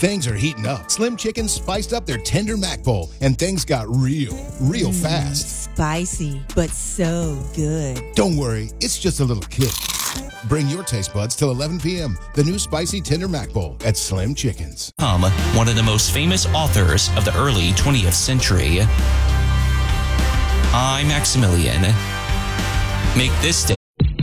Things are heating up. Slim Chickens spiced up their tender mac bowl, and things got real fast. Spicy, but so good. Don't worry, it's just a little kick. Bring your taste buds till 11 p.m. The new spicy tender mac bowl at Slim Chickens. One of the most famous authors of the early 20th century. I'm Maximilian. Make this day